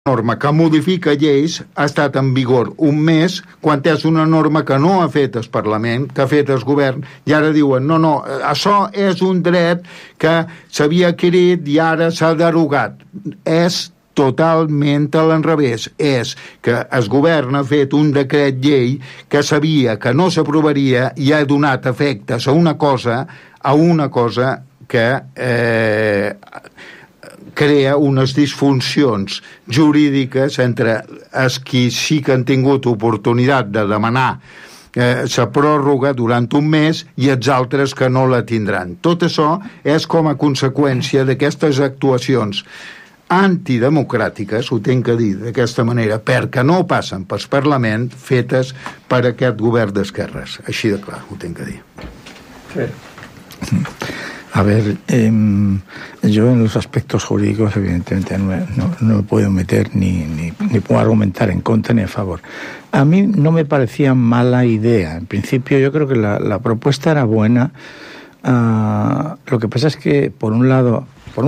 norma que modifica lleis ha estat en vigor un mes quan és una norma que no ha fet el Parlament, que ha fet el govern, i ara diuen no, això és un dret que s'havia adquirit i ara s'ha derogat. És totalment a l'enrevés. És que el govern ha fet un decret llei que sabia que no s'aprovaria i ha donat efectes a una cosa que crea unes disfuncions jurídiques entre els qui sí que han tingut oportunitat de demanar la pròrroga durant un mes i els altres que no la tindran. Tot això és com a conseqüència d'aquestes actuacions antidemocràtiques, ho tinc que dir d'aquesta manera, perquè no passen pel Parlament, fetes per aquest govern d'esquerres. Així de clar, ho tinc que dir. Sí. A ver, yo en los aspectos jurídicos evidentemente no me puedo meter ni puedo argumentar en contra ni a favor. A mí no me parecía mala idea. En principio yo creo que la propuesta era buena. Lo que pasa es que por un lado,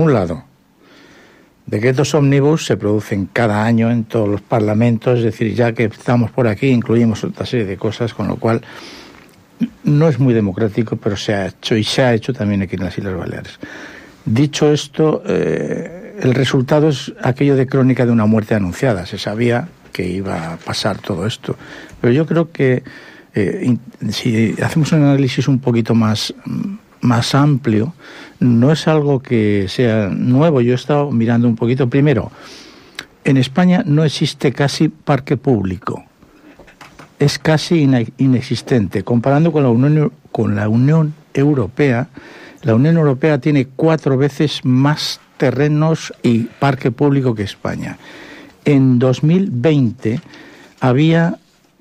decretos ómnibus se producen cada año en todos los parlamentos, es decir, ya que estamos por aquí incluimos otra serie de cosas, con lo cual no es muy democrático, pero se ha hecho, y se ha hecho también aquí en las Islas Baleares. Dicho esto, el resultado es aquello de crónica de una muerte anunciada. Se sabía que iba a pasar todo esto. Pero yo creo que si hacemos un análisis un poquito más amplio, no es algo que sea nuevo. Yo he estado mirando un poquito. Primero, en España no existe casi parque público. Es casi inexistente. Comparando con la Unión Europea, la Unión Europea tiene 4 veces más terrenos y parque público que España. En 2020 había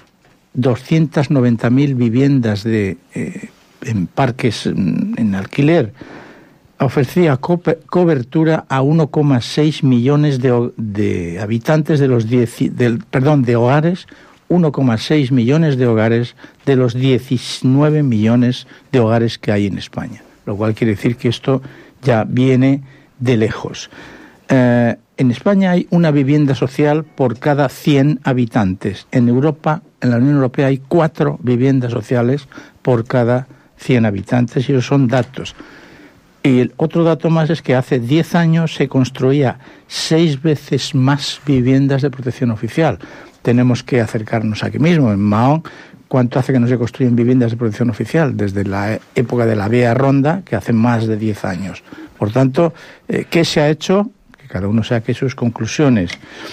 290.000 viviendas en parques en alquiler. Ofrecía cobertura a 1,6 millones de habitantes de hogares. 1,6 millones de hogares de los 19 millones de hogares que hay en España, lo cual quiere decir que esto ya viene de lejos. En España hay una vivienda social por cada 100 habitantes. En Europa, en la Unión Europea, hay 4 viviendas sociales por cada 100 habitantes, y esos son datos. Y el otro dato más es que hace 10 años se construía 6 veces más viviendas de protección oficial. Tenemos que acercarnos aquí mismo, en Mahón. ¿Cuánto hace que no se construyen viviendas de protección oficial? Desde la época de la Vía Ronda, que hace más de 10 años. Por tanto, ¿qué se ha hecho? Que cada uno saque sus conclusiones.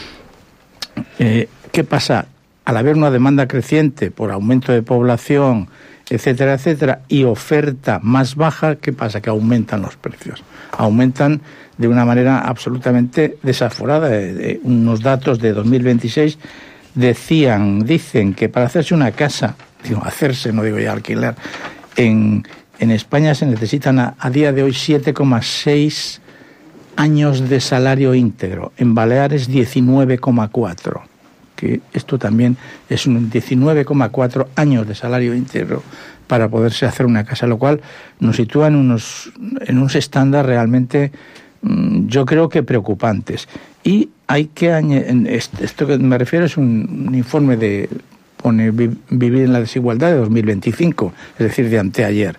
¿Qué pasa? Al haber una demanda creciente por aumento de población, etcétera, etcétera, y oferta más baja, ¿qué pasa? Que aumentan los precios. Aumentan de una manera absolutamente desaforada. Unos datos de 2026 dicen que para hacerse una casa, no digo ya alquilar, en España se necesitan a día de hoy 7,6 años de salario íntegro. En Baleares 19,4. Que esto también es un 19,4 años de salario íntegro para poderse hacer una casa, lo cual nos sitúa en unos estándares realmente, yo creo que preocupantes. Y hay que añadir, esto que me refiero es un informe pone Vivir en la Desigualdad de 2025, es decir, de anteayer.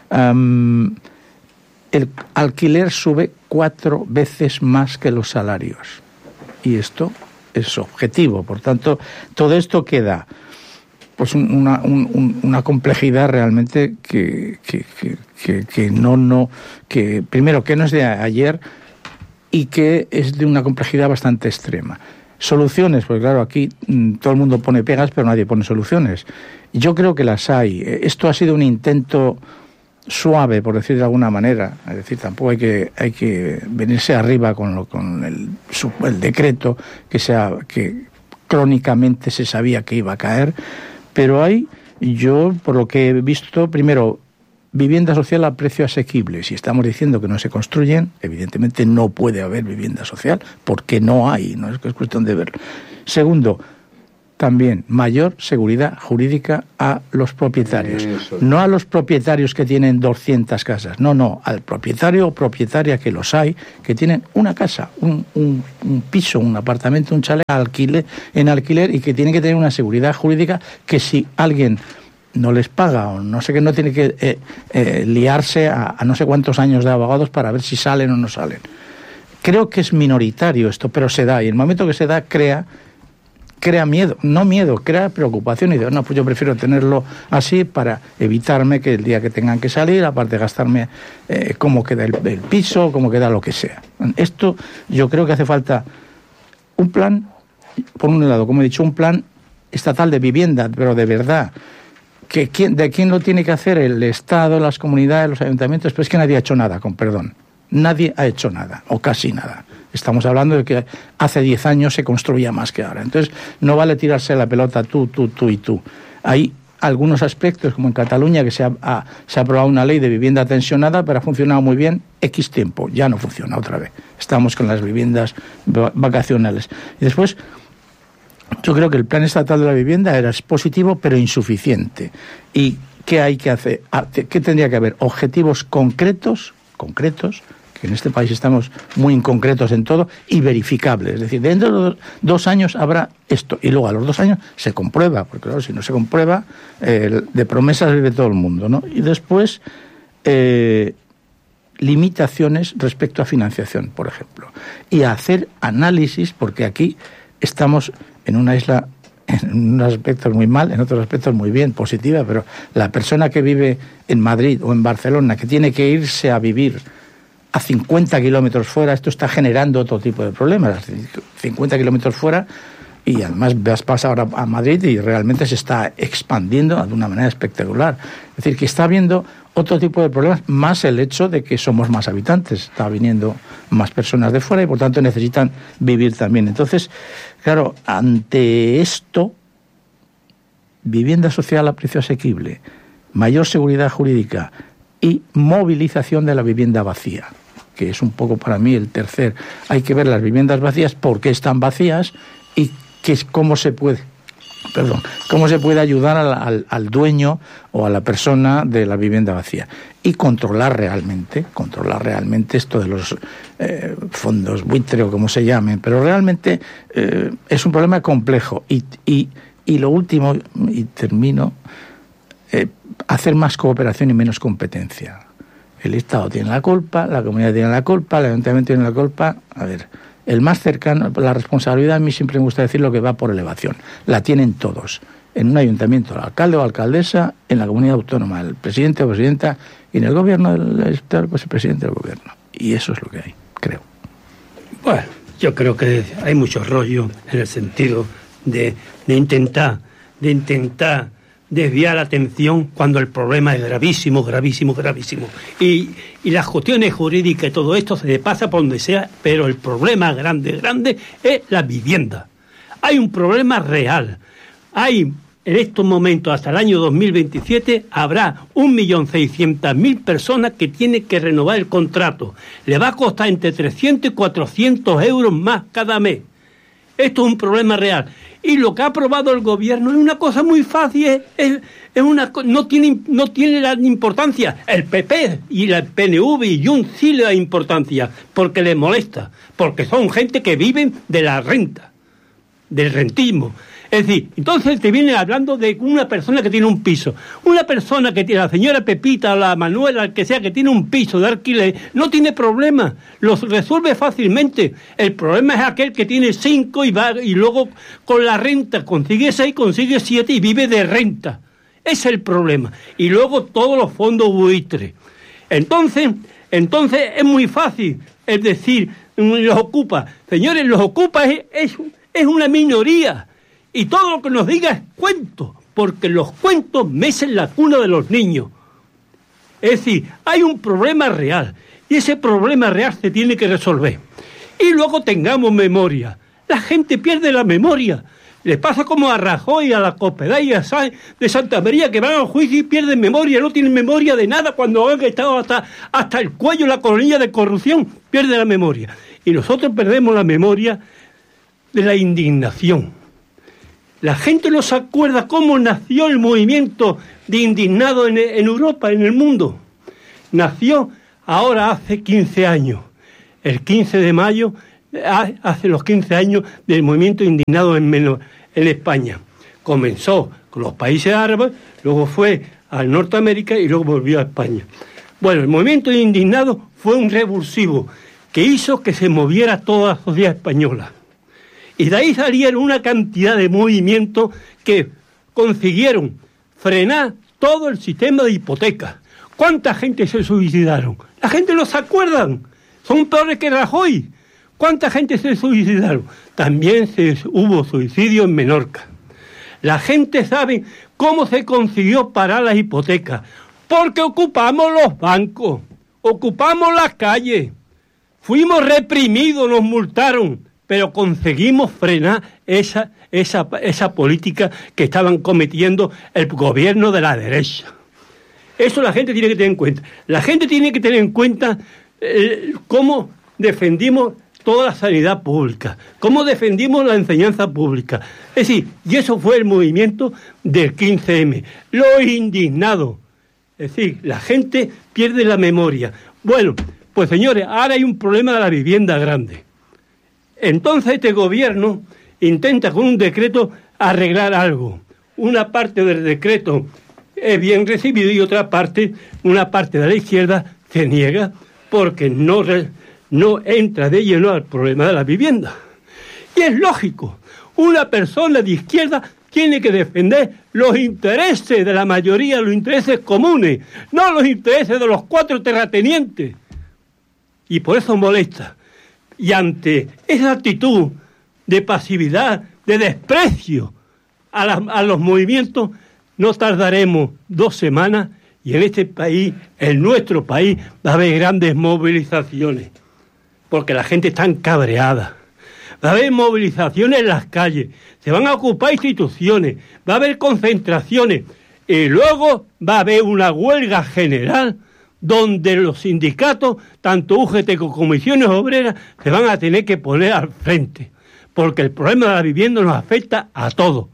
El alquiler sube 4 veces más que los salarios. Y esto es objetivo. Por tanto, todo esto queda pues una complejidad realmente que primero que no es de ayer y que es de una complejidad bastante extrema. Soluciones, pues claro, aquí todo el mundo pone pegas, pero nadie pone soluciones. Yo creo que las hay. Esto ha sido un intento suave, por decir de alguna manera. Es decir, tampoco hay que venirse arriba con el decreto que crónicamente se sabía que iba a caer. Pero yo por lo que he visto, primero, vivienda social a precio asequible. Si estamos diciendo que no se construyen, evidentemente no puede haber vivienda social, porque no hay, no es cuestión de verlo. Segundo, también mayor seguridad jurídica a los propietarios. Eso. No a los propietarios que tienen 200 casas, no, al propietario o propietaria, que los hay, que tienen una casa, un piso, un apartamento, un chalet en alquiler, y que tienen que tener una seguridad jurídica que si alguien no les paga o no sé qué, no tiene que liarse a no sé cuántos años de abogados para ver si salen o no salen. Creo que es minoritario esto, pero se da, y el momento que se da crea miedo, crea preocupación, y digo, no, pues yo prefiero tenerlo así para evitarme que el día que tengan que salir, aparte de gastarme cómo queda el piso, cómo queda lo que sea. Esto yo creo que hace falta un plan, por un lado, como he dicho, un plan estatal de vivienda, pero de verdad, ¿de quién lo tiene que hacer? El Estado, las comunidades, los ayuntamientos. Pero es que nadie ha hecho nada, con perdón. Nadie ha hecho nada, o casi nada. Estamos hablando de que hace 10 años se construía más que ahora. Entonces, no vale tirarse la pelota tú y tú. Hay algunos aspectos, como en Cataluña, que se ha aprobado una ley de vivienda tensionada, pero ha funcionado muy bien X tiempo. Ya no funciona otra vez. Estamos con las viviendas vacacionales. Y después, yo creo que el Plan Estatal de la Vivienda es positivo, pero insuficiente. ¿Y qué hay que hacer? ¿Qué tendría que haber? Objetivos concretos, que en este país estamos muy inconcretos en todo, y verificables. Es decir, dentro de 2 años habrá esto, y luego a los 2 años se comprueba, porque claro, si no se comprueba, de promesas vive todo el mundo, ¿no? Y después, limitaciones respecto a financiación, por ejemplo. Y hacer análisis, porque aquí estamos en una isla, en unos aspectos muy mal, en otros aspectos muy bien, positiva, pero la persona que vive en Madrid o en Barcelona, que tiene que irse a vivir a 50 kilómetros fuera, esto está generando otro tipo de problemas. 50 kilómetros fuera, y además pasa ahora a Madrid y realmente se está expandiendo de una manera espectacular. Es decir, que está habiendo otro tipo de problemas, más el hecho de que somos más habitantes, está viniendo más personas de fuera y por tanto necesitan vivir también. Entonces, claro, ante esto, vivienda social a precio asequible, mayor seguridad jurídica y movilización de la vivienda vacía, que es un poco para mí el tercer. Hay que ver las viviendas vacías, por qué están vacías y cómo se puede ayudar al dueño o a la persona de la vivienda vacía, y controlar realmente esto de los fondos buitre o como se llamen, pero realmente es un problema complejo. Y lo último, y termino, hacer más cooperación y menos competencia. El Estado tiene la culpa, la comunidad tiene la culpa, el ayuntamiento tiene la culpa. A ver, el más cercano, la responsabilidad, a mí siempre me gusta decir lo que va por elevación. La tienen todos. En un ayuntamiento, el alcalde o alcaldesa, en la comunidad autónoma, el presidente o presidenta, y en el gobierno del Estado, pues el presidente del gobierno. Y eso es lo que hay, creo. Bueno, yo creo que hay mucho rollo en el sentido de intentar desviar la atención cuando el problema es gravísimo. Y las cuestiones jurídicas y todo esto se le pasa por donde sea, pero el problema grande es la vivienda. Hay un problema real. En estos momentos, hasta el año 2027, habrá 1.600.000 personas que tienen que renovar el contrato. Le va a costar entre 300 y 400 euros más cada mes. Esto es un problema real. Y lo que ha aprobado el gobierno es una cosa muy fácil, no tiene la importancia. El PP y el PNV y Junts sí le da importancia, porque les molesta, porque son gente que viven de la renta, del rentismo. Es decir, entonces te viene hablando de una persona que tiene un piso. Una persona que tiene, la señora Pepita o la Manuela, el que sea, que tiene un piso de alquiler, no tiene problema, los resuelve fácilmente. El problema es aquel que tiene 5 y luego con la renta consigue 6, consigue 7 y vive de renta. Ese es el problema. Y luego todos los fondos buitres. Entonces es muy fácil, es decir, los ocupa. Señores, los ocupa es una minoría. Y todo lo que nos diga es cuento, porque los cuentos mecen la cuna de los niños. Es decir, hay un problema real, y ese problema real se tiene que resolver. Y luego tengamos memoria. La gente pierde la memoria. Les pasa como a Rajoy, a la Cospedal y a Sáenz de Santa María, que van al juicio y pierden memoria, no tienen memoria de nada cuando han estado hasta el cuello en la colilla de corrupción, pierden la memoria. Y nosotros perdemos la memoria de la indignación. La gente no se acuerda cómo nació el movimiento de indignados en Europa, en el mundo. Nació ahora hace 15 años. El 15 de mayo, hace los 15 años del movimiento indignado en España. Comenzó con los países árabes, luego fue a Norteamérica y luego volvió a España. Bueno, el movimiento indignado fue un revulsivo que hizo que se moviera toda la sociedad española. Y de ahí salieron una cantidad de movimientos que consiguieron frenar todo el sistema de hipotecas. ¿Cuánta gente se suicidaron? La gente no se acuerdan. Son peores que Rajoy. ¿Cuánta gente se suicidaron? También hubo suicidio en Menorca. La gente sabe cómo se consiguió parar las hipotecas. Porque ocupamos los bancos, ocupamos las calles. Fuimos reprimidos, nos multaron, pero conseguimos frenar esa política que estaban cometiendo el gobierno de la derecha. Eso la gente tiene que tener en cuenta. La gente tiene que tener en cuenta cómo defendimos toda la sanidad pública, cómo defendimos la enseñanza pública. Es decir, y eso fue el movimiento del 15M. Los indignados. Es decir, la gente pierde la memoria. Bueno, pues señores, ahora hay un problema de la vivienda grande. Entonces este gobierno intenta con un decreto arreglar algo. Una parte del decreto es bien recibido y otra parte, una parte de la izquierda se niega porque no entra de lleno al problema de la vivienda. Y es lógico, una persona de izquierda tiene que defender los intereses de la mayoría, los intereses comunes, no los intereses de los 4 terratenientes. Y por eso molesta. Y ante esa actitud de pasividad, de desprecio a los movimientos, no tardaremos 2 semanas y en este país, en nuestro país, va a haber grandes movilizaciones. Porque la gente está encabreada. Va a haber movilizaciones en las calles, se van a ocupar instituciones, va a haber concentraciones y luego va a haber una huelga general donde los sindicatos, tanto UGT como comisiones obreras, se van a tener que poner al frente, porque el problema de la vivienda nos afecta a todos,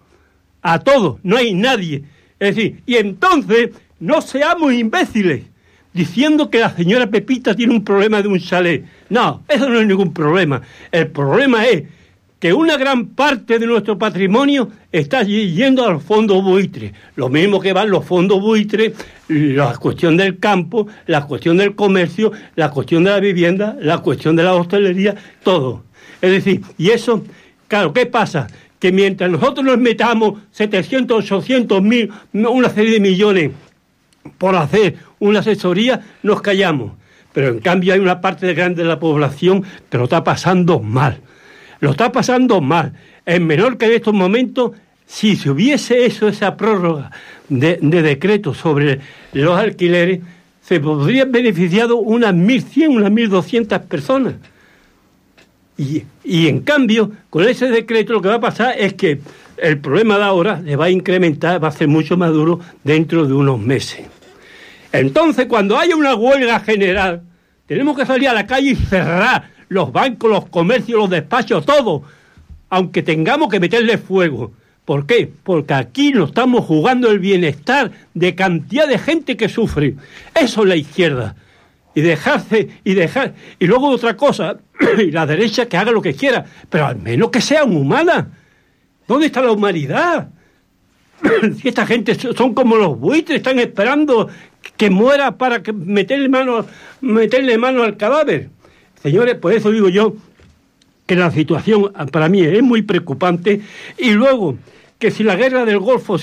no hay nadie. Es decir, y entonces no seamos imbéciles diciendo que la señora Pepita tiene un problema de un chalet. No, eso no es ningún problema. El problema es que una gran parte de nuestro patrimonio está yendo a los fondos buitres. Lo mismo que van los fondos buitres, la cuestión del campo, la cuestión del comercio, la cuestión de la vivienda, la cuestión de la hostelería, todo. Es decir, y eso, claro, ¿qué pasa? Que mientras nosotros nos metamos 700, 800, 1000, una serie de millones por hacer una asesoría, nos callamos. Pero en cambio hay una parte grande de la población que lo está pasando mal. Lo está pasando mal. En Menorca en estos momentos, si se hubiese hecho esa prórroga de decretos sobre los alquileres, se podrían beneficiado unas 1.100, unas 1.200 personas. Y en cambio, con ese decreto lo que va a pasar es que el problema de ahora le va a incrementar, va a ser mucho más duro dentro de unos meses. Entonces, cuando haya una huelga general, tenemos que salir a la calle y cerrar los bancos, los comercios, los despachos, todo, aunque tengamos que meterle fuego. ¿Por qué? Porque aquí nos estamos jugando el bienestar de cantidad de gente que sufre. Eso es la izquierda. Y luego otra cosa, y la derecha que haga lo que quiera, pero al menos que sea humana. ¿Dónde está la humanidad? Si esta gente son como los buitres, están esperando que muera para meterle mano al cadáver. Señores, por eso digo yo que la situación para mí es muy preocupante. Y luego, que si la guerra del Golfo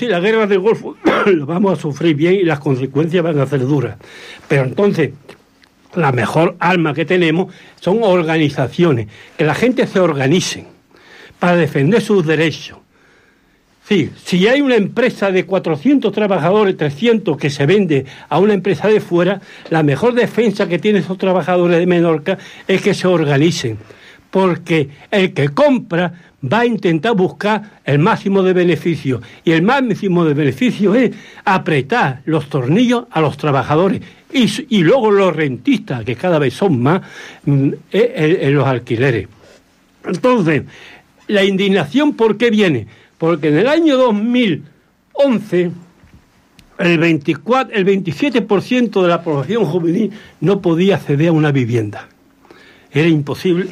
lo vamos a sufrir bien y las consecuencias van a ser duras. Pero entonces, la mejor arma que tenemos son organizaciones, que la gente se organice para defender sus derechos. Sí, si hay una empresa de 400 trabajadores, 300 que se vende a una empresa de fuera, la mejor defensa que tienen esos trabajadores de Menorca es que se organicen, porque el que compra va a intentar buscar el máximo de beneficio, y el máximo de beneficio es apretar los tornillos a los trabajadores y luego los rentistas, que cada vez son más, en los alquileres. Entonces, la indignación, ¿por qué viene? porque en el año 2011 el 27% de la población juvenil no podía acceder a una vivienda. Era imposible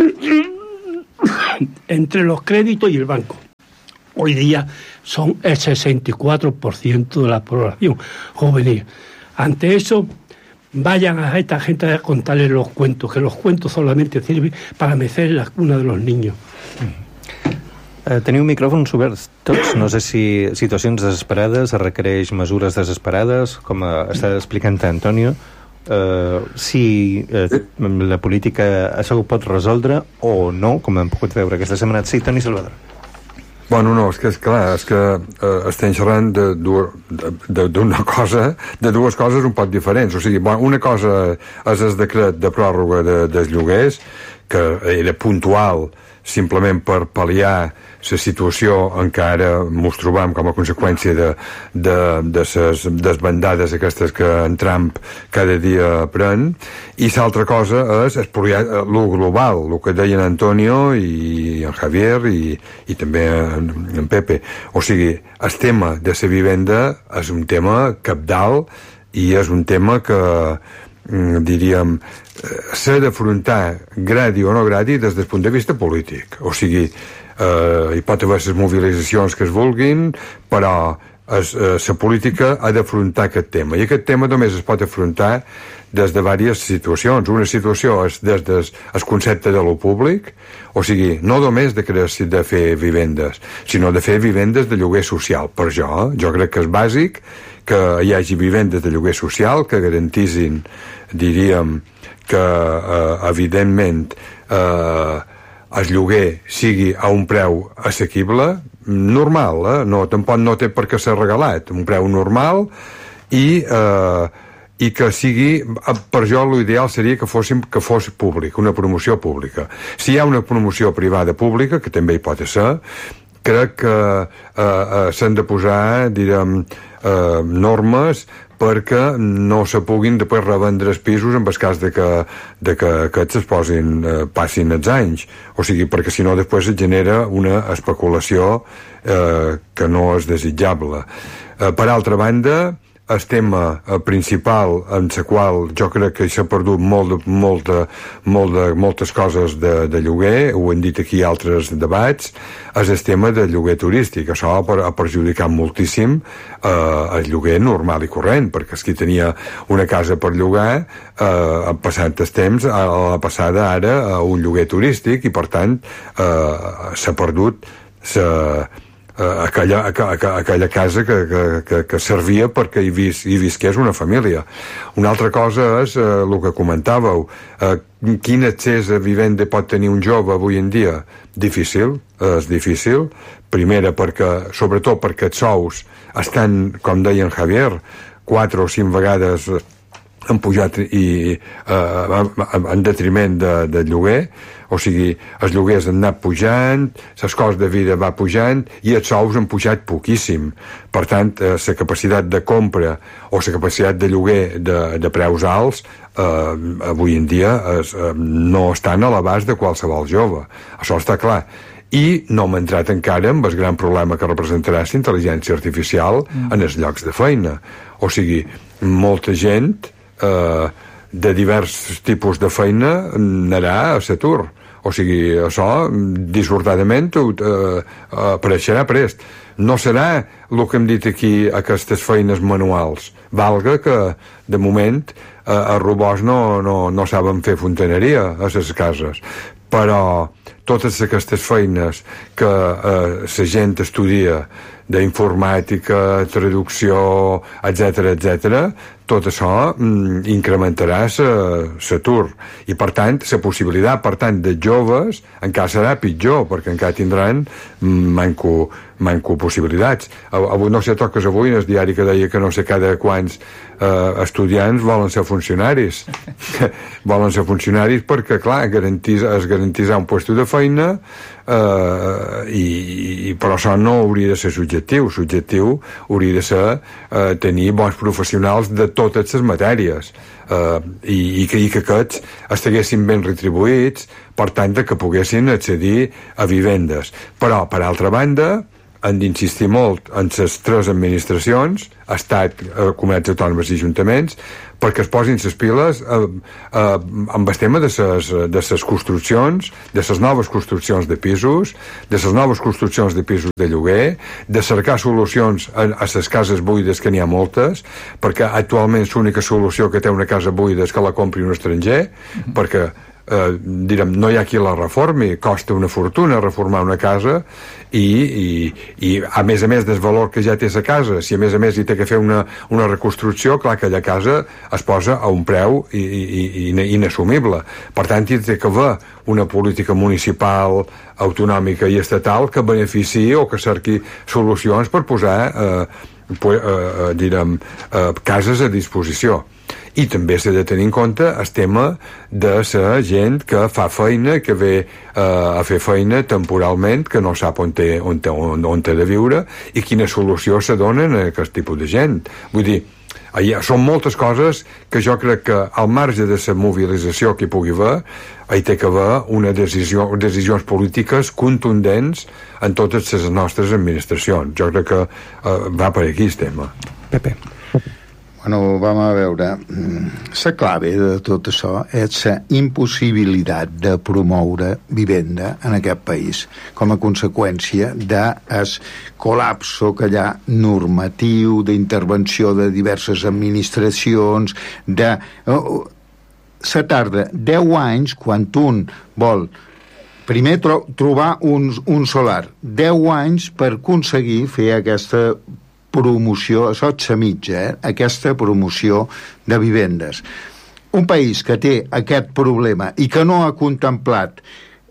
entre los créditos y el banco. Hoy día son el 64% de la población juvenil. Ante eso, vayan a esta gente a contarles los cuentos, que los cuentos solamente sirven para mecer la cuna de los niños. Teniu micròfons oberts tots, no sé si situacions desesperades requereix mesures desesperades, com està explicant Antonio, si la política això ho pot resoldre o no, com hem pogut veure aquesta setmana. Sí, Toni Salvador. Bueno, no, és que estem xerrant d'una cosa, de dues coses un poc diferents. O sigui, una cosa és el decret de pròrroga dels lloguers, que era puntual simplement per pal·liar la situació en què ara ens trobam com a conseqüència de les desbandades aquestes que en Trump cada dia pren, i l'altra cosa és el global, el que deien Antonio i en Javier i també en Pepe. O sigui, el tema de la vivenda és un tema cabdal i és un tema que diríem s'ha d'afrontar gradi o no gradi des del punt de vista polític. O sigui, hi pot haver les mobilitzacions que es vulguin, però la política ha d'afrontar aquest tema, i aquest tema només es pot afrontar des de diverses situacions. Una situació és des del concepte de lo públic, o sigui, no només de fer vivendes, sinó de fer vivendes de lloguer social. Per jo crec que és bàsic que hi hagi vivendes de lloguer social que garantissin, diríem, que evidentment el lloguer sigui a un preu assequible, normal, tampoc no té per què ser regalat, un preu normal, i que sigui, per jo l'ideal seria que fos públic, una promoció pública. Si hi ha una promoció privada pública, que també hi pot ser, crec que s'han de posar, direm, normes perquè no se puguin després revendre els pisos en el cas de que aquests passin els anys. O sigui, perquè si no després es genera una especulació que no és desitjable. Per altra banda, el tema principal en el qual jo crec que s'ha perdut moltes coses de lloguer, ho hem dit aquí altres debats, és el tema del lloguer turístic. Això ha perjudicat moltíssim el lloguer normal i corrent, perquè qui tenia una casa per llogar passant el temps, a la passada ara a un lloguer turístic, i per tant s'ha perdut aquella casa que servia perquè hi visqués una família. Una altra cosa és el que comentàveu, quin accés a vivenda pot tenir un jove avui en dia? Difícil, és difícil. Primera, sobretot perquè els sous estan, com deia en Javier, 4 o 5 vegades han pujat en detriment del lloguer. O sigui, els lloguers han anat pujant, les costes de vida va pujant i els sous han pujat poquíssim. Per tant, la capacitat de compra o la capacitat de lloguer de preus alts avui en dia no estan a l'abast de qualsevol jove. Això està clar. I no hem entrat encara amb el gran problema que representarà la intel·ligència artificial en els llocs de feina. O sigui, molta gent de diversos tipus de feina anarà a l'atur. O sigui, això dissortadament apareixerà prest. No serà el que hem dit aquí, aquestes feines manuals. Valga que de moment els robots no saben fer fontaneria a les cases, però totes aquestes feines que la gent estudia d'informàtica, traducció, etc., tot això incrementarà l'atur. I, per tant, la possibilitat, de joves encara serà pitjor, perquè encara tindran manco possibilitats. No sé, toques avui en el diari que deia que no sé cada quants estudiants volen ser funcionaris. Volen ser funcionaris perquè, clar, es garantirà un lloc de feina, però això no hauria de ser subjectiu. Subjectiu hauria de ser tenir bons professionals de totes les matèries, i que aquests estiguessin ben retribuïts, per tant que poguessin accedir a vivendes. Però, per altra banda, han d'insistir molt en les 3 administracions, Estat, comunitats autònomes i ajuntaments, perquè es posin les piles amb el tema de les construccions, de les noves construccions de pisos, de les noves construccions de pisos de lloguer, de cercar solucions a les cases buides, que n'hi ha moltes, perquè actualment l'única solució que té una casa buida és que la compri un estranger, perquè direm, no hi ha qui la reformi, costa una fortuna reformar una casa i a més del valor que ja té la casa, si a més hi té que fer una reconstrucció, clar que aquella casa es posa a un preu inassumible. Per tant, hi té que haver una política municipal, autonòmica i estatal que beneficiï o que cerqui solucions per posar cases a disposició. I també s'ha de tenir en compte el tema de la gent que fa feina, que ve a fer feina temporalment, que no sap on té de viure i quina solució se donen a aquest tipus de gent. Vull dir, són moltes coses que jo crec que al marge de la mobilització que hi pugui haver, hi té que haver decisions polítiques contundents en totes les nostres administracions. Jo crec que va per aquí el tema. Pepe. Bueno, vam a veure, la clave de tot això és la impossibilitat de promoure vivenda en aquest país com a conseqüència del col·lapso que hi ha normatiu, d'intervenció de diverses administracions, se tarda 10 anys quan un vol primer trobar un solar, 10 anys per aconseguir fer aquesta promoció, això és la mitja, aquesta promoció de vivendes. Un país que té aquest problema i que no ha contemplat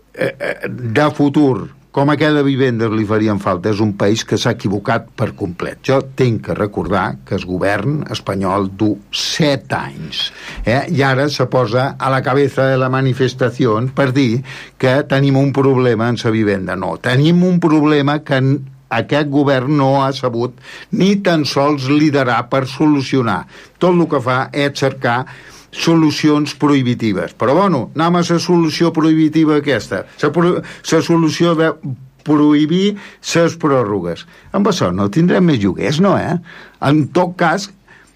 de futur com a cada vivenda li farien falta, és un país que s'ha equivocat per complet. Jo tinc que recordar que el govern espanyol du 7 anys, i ara se posa a la cabeza de la manifestació per dir que tenim un problema en la vivenda. No, tenim un problema que aquest govern no ha sabut ni tan sols liderar per solucionar. Tot el que fa és cercar solucions prohibitives. Però bueno, anem a la solució prohibitiva aquesta, la solució de prohibir les pròrrogues. Amb això no tindrem més lloguers, no, En tot cas,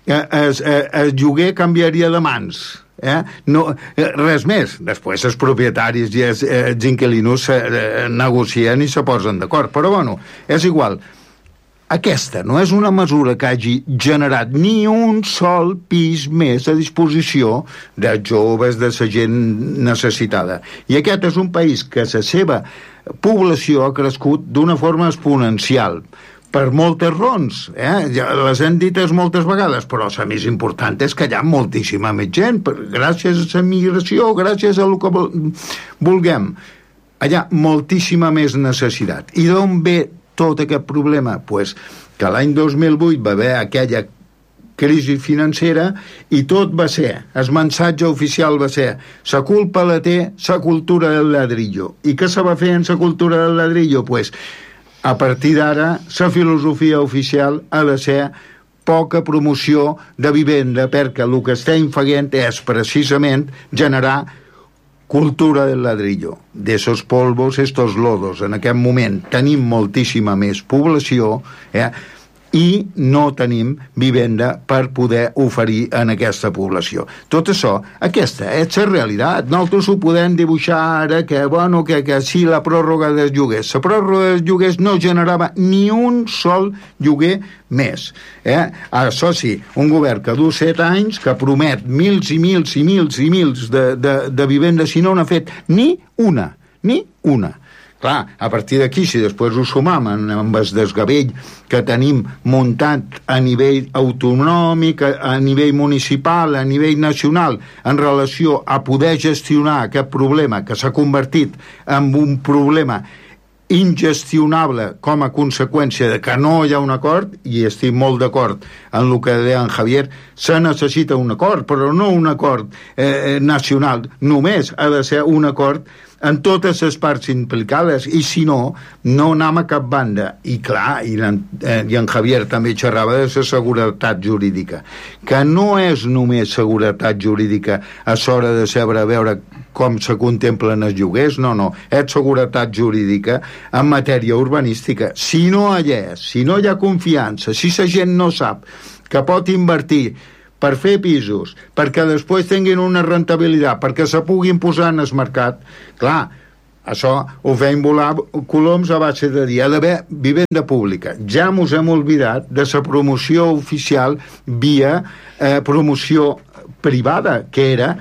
el lloguer canviaria de mans. No, res més. Després els propietaris i els inquilinos negocien i se posen d'acord, però bueno, és igual. Aquesta no és una mesura que hagi generat ni un sol pis més a disposició de joves, de la gent necessitada. I aquest és un país que la seva població ha crescut d'una forma exponencial, per moltes raons, les hem dites moltes vegades, però la més important és que hi ha moltíssima més gent, gràcies a la migració, gràcies a el que vulguem. Hi ha moltíssima més necessitat. I d'on ve tot aquest problema? Pues que l'any 2008 va haver aquella crisi financera i tot va ser, el missatge oficial va ser, la culpa la té la cultura del ladrillo. I què se va fer en la cultura del ladrillo? Pues a partir d'ara, la filosofia oficial ha de ser poca promoció de vivenda, perquè el que estem fent és precisament generar cultura del ladrillo, de esos polvos, estos lodos. En aquest moment tenim moltíssima més població, i no tenim vivenda per poder oferir en aquesta població. Tot això, aquesta és la realitat. Nosaltres ho podem dibuixar ara que sí, la pròrroga dels lloguers. La pròrroga dels lloguers no generava ni un sol lloguer més. Això sí, un govern que du 7 anys, que promet mils i mils i mils i mils de vivendes, si no n'ha fet ni una. Clar, a partir d'aquí, si després ho sumam amb el desgavell que tenim muntat a nivell autonòmic, a nivell municipal, a nivell nacional, en relació a poder gestionar aquest problema que s'ha convertit en un problema ingestionable com a conseqüència de que no hi ha un acord, i estic molt d'acord en el que deia en Javier, se necessita un acord, però no un acord nacional, només ha de ser un acord en totes les parts implicades, i si no, no anem a cap banda. I clar, i en Javier també xerrava de la seguretat jurídica, que no és només seguretat jurídica a l'hora de saber veure com se contemplen els lloguers, no, és seguretat jurídica en matèria urbanística. Si no hi ha confiança, si la gent no sap que pot invertir per fer pisos, perquè després tinguin una rentabilitat, perquè se puguin posar en el mercat, clar, això ho feim volar coloms a base de dir, ha d'haver vivenda pública. Ja mos hem oblidat de la promoció oficial via promoció privada, que era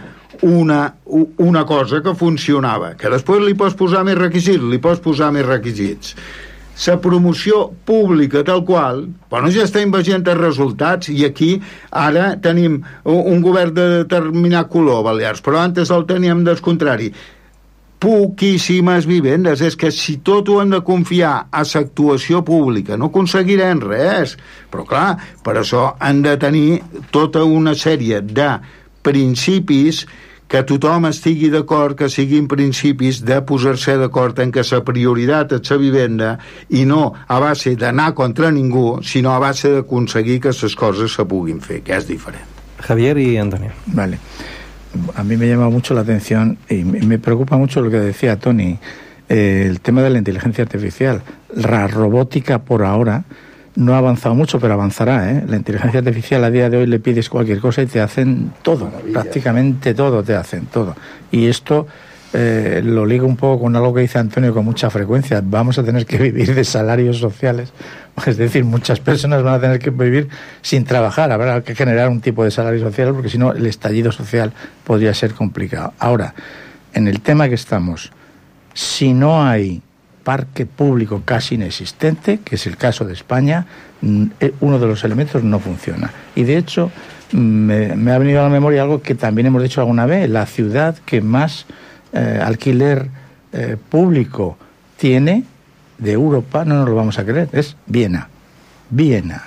una cosa que funcionava, que després li pots posar més requisits, la promoció pública tal qual, bueno, ja estem veient els resultats, i aquí ara tenim un govern de determinat color, Balears, però antes el teníem del contrari. Poquíssimes vivendes. És que si tot ho hem de confiar a l'actuació pública no aconseguirem res, però clar, per això han de tenir tota una sèrie de principis que tothom estigui d'acord, que siguin principis de posar-se d'acord en que la prioritat és la vivenda, i no a base d'anar contra ningú, sinó a base d'aconseguir que les coses se puguin fer, que és diferent. Javier y Antonio. Vale. A mí me llama mucho la atención y me preocupa mucho lo que decía Tony, el tema de la inteligencia artificial. La robótica por ahora no ha avanzado mucho, pero avanzará, ¿eh? La inteligencia artificial a día de hoy le pides cualquier cosa y te hacen todo, prácticamente todo te hacen, todo. Y esto lo ligo un poco con algo que dice Antonio con mucha frecuencia. Vamos a tener que vivir de salarios sociales, es decir, muchas personas van a tener que vivir sin trabajar. Habrá que generar un tipo de salario social, porque si no el estallido social podría ser complicado. Ahora, en el tema que estamos, si no hay parque público casi inexistente, que es el caso de España, uno de los elementos no funciona. Y de hecho me ha venido a la memoria algo que también hemos dicho alguna vez: la ciudad que más alquiler público tiene de Europa, no nos lo vamos a creer, es Viena. Viena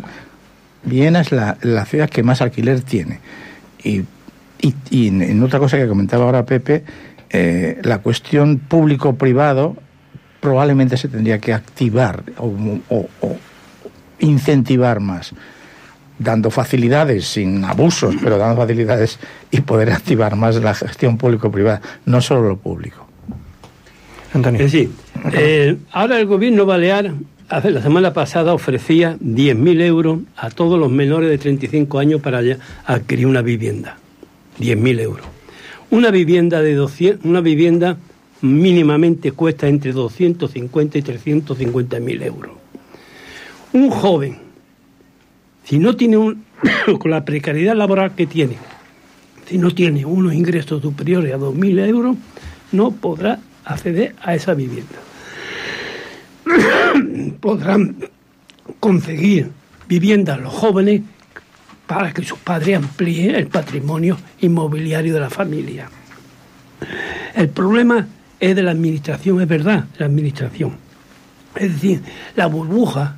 es la ciudad que más alquiler tiene. Y en otra cosa que comentaba ahora Pepe, la cuestión público-privado probablemente se tendría que activar o incentivar más, dando facilidades, sin abusos, pero dando facilidades, y poder activar más la gestión público-privada, no solo lo público. Antonio. Sí, ahora el gobierno balear, la semana pasada, ofrecía 10.000 euros a todos los menores de 35 años para adquirir una vivienda. 10.000 euros. Una vivienda mínimamente cuesta entre 250 y 350.000 euros. Un joven, si no tiene con la precariedad laboral que tiene, si no tiene unos ingresos superiores a 2.000 euros, no podrá acceder a esa vivienda. Podrán conseguir viviendas los jóvenes para que sus padres amplíen el patrimonio inmobiliario de la familia. El problema es de la administración, es verdad, la administración. Es decir, la burbuja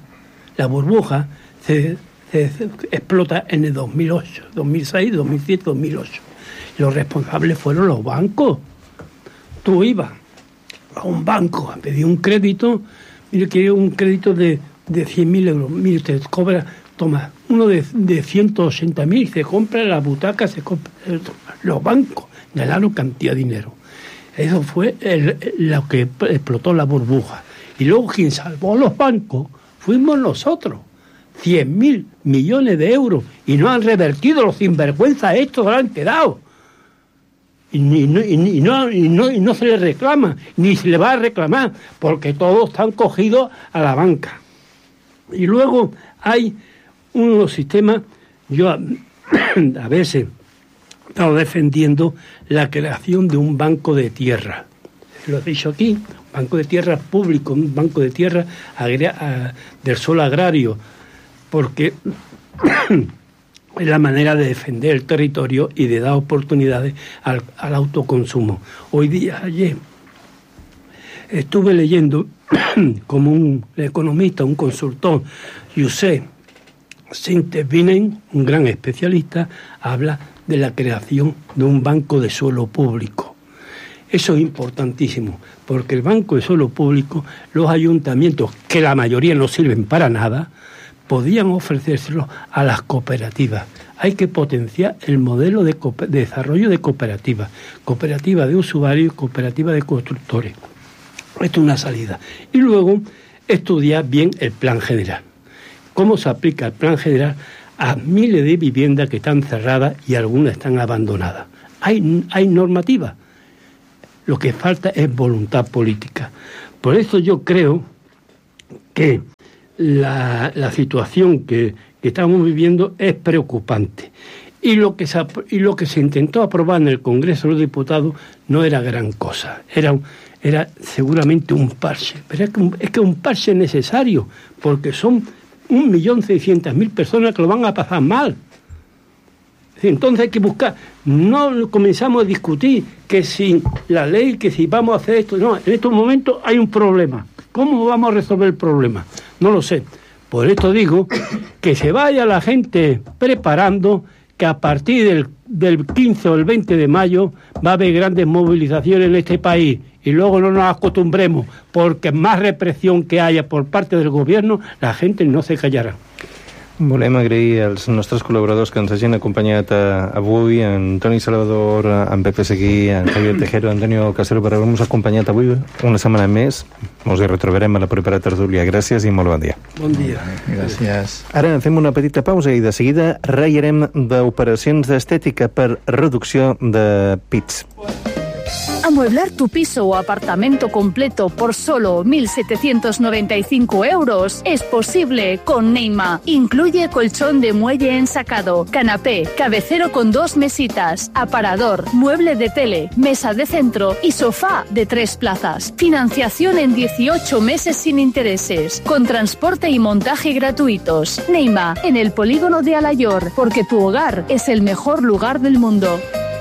se explota en el 2008, 2006, 2007, 2008. Los responsables fueron los bancos. Tú ibas a un banco a pedir un crédito, mire, quiero un crédito de 100.000 euros, mire, te cobra, toma, uno de 180.000, se compra la butaca, se compra. Los bancos ganaron cantidad de dinero. Eso fue lo que explotó la burbuja. Y luego quien salvó los bancos fuimos nosotros. 100.000 millones de euros. Y no han revertido, los sinvergüenzas estos han quedado. Y no se les reclama, ni se les va a reclamar, porque todos están cogidos a la banca. Y luego hay unos sistemas, yo a veces he estado defendiendo la creación de un banco de tierra. Lo he dicho aquí, un banco de tierra público, un banco de tierra del suelo agrario, porque es la manera de defender el territorio y de dar oportunidades al autoconsumo. Ayer estuve leyendo como un economista, un consultor, Josep Sintevinen, un gran especialista, habla de la creación de un banco de suelo público. Eso es importantísimo, porque el banco de suelo público, los ayuntamientos, que la mayoría no sirven para nada, podían ofrecérselo a las cooperativas. Hay que potenciar el modelo de desarrollo de cooperativas, cooperativa de usuarios, cooperativa de constructores. Esto es una salida. Y luego estudiar bien el plan general. ¿Cómo se aplica el plan general a miles de viviendas que están cerradas y algunas están abandonadas? Hay normativa. Lo que falta es voluntad política. Por eso yo creo que la situación que estamos viviendo es preocupante. Y lo que se intentó aprobar en el Congreso de los Diputados no era gran cosa. Era seguramente un parche. Pero es que un parche necesario, porque son 1.600.000 personas que lo van a pasar mal. Entonces hay que buscar. No comenzamos a discutir que si la ley, que si vamos a hacer esto. No, en estos momentos hay un problema. ¿Cómo vamos a resolver el problema? No lo sé. Por esto digo que se vaya la gente preparando, que a partir del 15 o el 20 de mayo va a haber grandes movilizaciones en este país. Y luego no nos acostumbremos, porque más represión que haya por parte del gobierno, la gente no se callarà. Volem agrair als nostres col·laboradors que ens hagin acompanyat avui, en Toni Salvador, en Pepe Seguí, en Javier Tejero, Antonio Casero, per haver-nos acompanyat avui una setmana més. Ens hi retrobarem a la propera tertúlia. Gràcies i molt bon dia. Bon dia. Gràcies. Ara fem una petita pausa i de seguida ratllarem d'operacions d'estètica per reducció de pits. Amueblar tu piso o apartamento completo por solo 1.795 euros es posible con Neima. Incluye colchón de muelle ensacado, canapé, cabecero con 2 mesitas, aparador, mueble de tele, mesa de centro y sofá de 3 plazas. Financiación en 18 meses sin intereses, con transporte y montaje gratuitos. Neima, en el polígono de Alayor, porque tu hogar es el mejor lugar del mundo.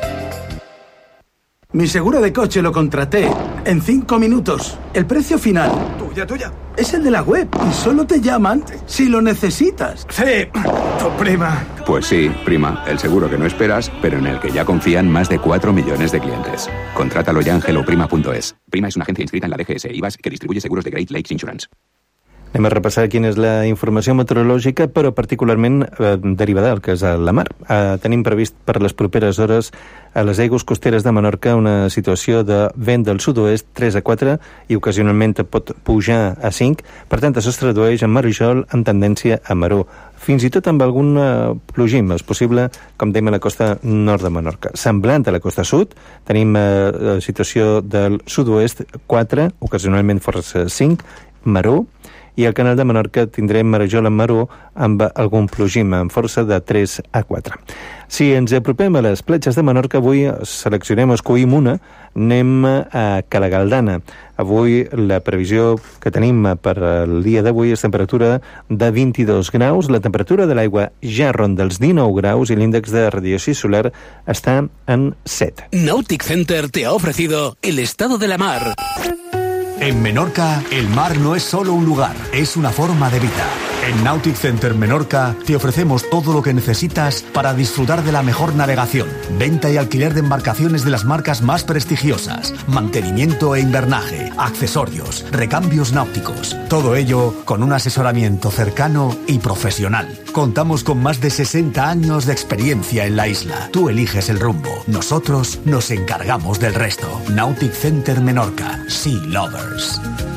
Mi seguro de coche lo contraté en 5 minutos. El precio final Tuya. es el de la web y solo te llaman si lo necesitas. Sí, tu prima. Pues sí, prima, el seguro que no esperas, pero en el que ya confían más de 4 millones de clientes. Contrátalo ya en helloprima.es. Prima es una agencia inscrita en la DGS IVAS que distribuye seguros de Great Lakes Insurance. Anem a repassar quina és la informació meteorològica, però particularment derivada del que és la mar. Tenim previst per les properes hores a les aigües costeres de Menorca una situació de vent del sud-oest 3 a 4 i ocasionalment pot pujar a 5. Per tant, això es tradueix en marijol amb tendència a maró. Fins i tot amb algun plogim, és possible, com dèiem, a la costa nord de Menorca. Semblant a la costa sud, tenim situació del sud-oest 4, ocasionalment força 5, maró, i al canal de Menorca tindrem marejol amb maró amb algun plogim amb força de 3 a 4. Si ens apropem a les platges de Menorca, avui seleccionem, escollim una, anem a Calagaldana. Avui la previsió que tenim per el dia d'avui és temperatura de 22 graus, la temperatura de l'aigua ja ronda els 19 graus i l'índex de radiació solar està en 7. Nautic Center te ha ofrecido el estado de la mar. En Menorca, el mar no es solo un lugar, es una forma de vida. En Nautic Center Menorca te ofrecemos todo lo que necesitas para disfrutar de la mejor navegación, venta y alquiler de embarcaciones de las marcas más prestigiosas, mantenimiento e invernaje, accesorios, recambios náuticos. Todo ello con un asesoramiento cercano y profesional. Contamos con más de 60 años de experiencia en la isla. Tú eliges el rumbo, nosotros nos encargamos del resto. Nautic Center Menorca, Sea Lovers.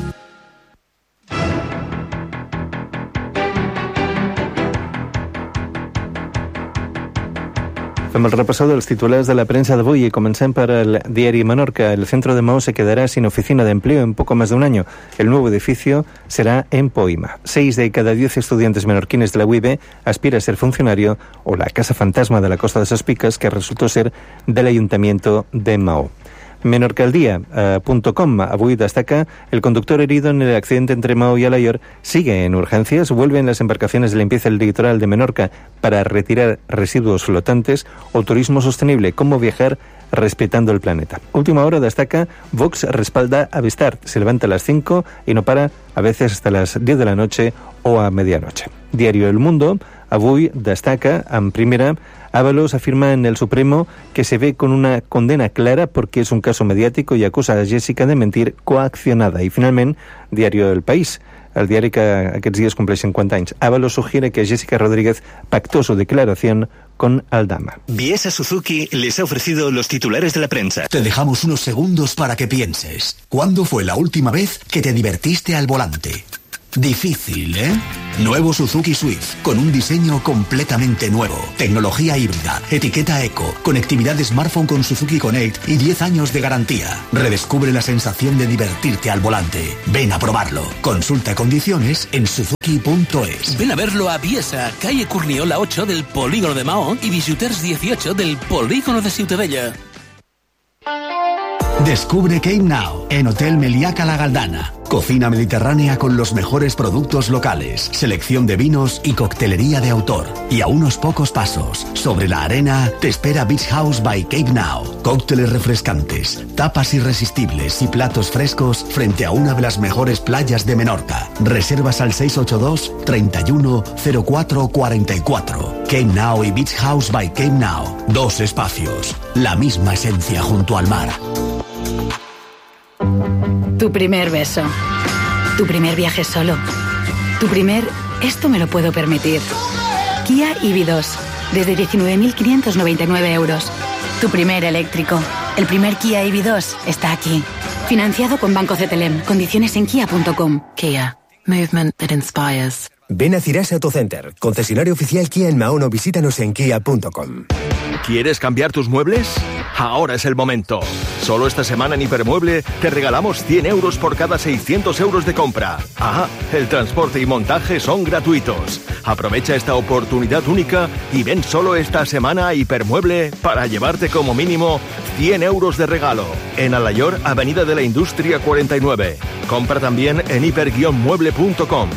Fem el repassado dels titulars de la prensa d'avui y comencem per el diario Menorca. El centro de Mao se quedará sin oficina de empleo en poco más de un año. El nuevo edificio será en Poima. 6 de cada 10 estudiantes menorquines de la UIB aspira a ser funcionario, o la casa fantasma de la Costa de Sospicas, que resultó ser del Ayuntamiento de Mao. Menorcaldía.com avui destaca: el conductor herido en el accidente entre Mao y Alayor sigue en urgencias. Vuelven las embarcaciones de limpieza del litoral de Menorca para retirar residuos flotantes. O turismo sostenible: cómo viajar respetando el planeta. Última hora destaca: Vox respalda a Vistart. Se levanta a las 5 y no para, a veces hasta las 10 de la noche o a medianoche. Diario El Mundo avui destaca en primera: Ábalos afirma en el Supremo que se ve con una condena clara porque es un caso mediático y acusa a Jessica de mentir coaccionada. Y finalment, Diario El País, el diari que aquests dies compleix 50 anys. Ábalos sugiere que Jessica Rodríguez pactó su declaración con Aldama. Biesa Suzuki les ha ofrecido los titulares de la prensa. Te dejamos unos segundos para que pienses. ¿Cuándo fue la última vez que te divertiste al volante? Difícil, ¿eh? Nuevo Suzuki Swift, con un diseño completamente nuevo. Tecnología híbrida, etiqueta eco, conectividad de smartphone con Suzuki Connect y 10 años de garantía. Redescubre la sensación de divertirte al volante. Ven a probarlo. Consulta condiciones en suzuki.es. Ven a verlo a Biesa, calle Curniola 8 del Polígono de Mahón y Visiters 18 del Polígono de Ciutadella. Descubre Cape Now en Hotel Meliaca La Galdana. Cocina mediterránea con los mejores productos locales, selección de vinos y coctelería de autor. Y a unos pocos pasos, sobre la arena, te espera Beach House by Cape Now. Cócteles refrescantes, tapas irresistibles y platos frescos frente a una de las mejores playas de Menorca. Reservas al 682 31 04 44. Cape Now y Beach House by Cape Now. 2 espacios, la misma esencia junto al mar. Tu primer beso. Tu primer viaje solo. Tu primer esto me lo puedo permitir. Kia EV2. Desde 19.599 euros. Tu primer eléctrico. El primer Kia EV2 está aquí. Financiado con Banco CTLM. Condiciones en kia.com. Kia. Movement that inspires. Ven a Cirasa Autocenter, concesionario oficial Kia en Mahón, o visítanos en kia.com. ¿Quieres cambiar tus muebles? Ahora es el momento. Solo esta semana en Hipermueble te regalamos 100 euros por cada 600 euros de compra. Ah, el transporte y montaje son gratuitos. Aprovecha esta oportunidad única y ven solo esta semana a Hipermueble para llevarte como mínimo 100 euros de regalo. En Alayor, Avenida de la Industria 49. Compra también en hiper-mueble.com.